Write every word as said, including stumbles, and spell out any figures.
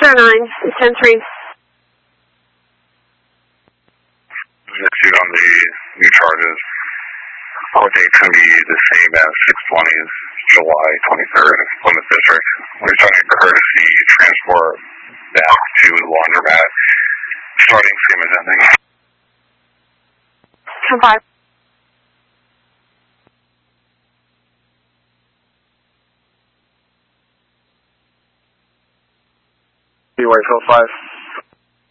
zero nine, ten three. Issued on the new charges. Court date's going to be the same as six twenty, July twenty-third, Plymouth District. We're starting for courtesy transport back to the laundromat, starting same as ending. ten five. B Y five.